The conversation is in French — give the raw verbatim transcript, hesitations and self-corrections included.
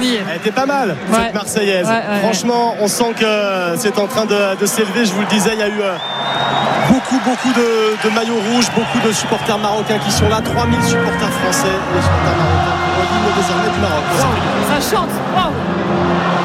y est. Elle était pas mal, Ouais. cette Marseillaise. Ouais, ouais, Franchement, on sent que c'est en train de, de s'élever. Je vous le disais, il y a eu euh, beaucoup, beaucoup de, de maillots rouges, beaucoup de supporters marocains qui sont là. trois mille supporters français et les supporters marocains pour l'hymne désormais du Maroc. Ça chante. Waouh.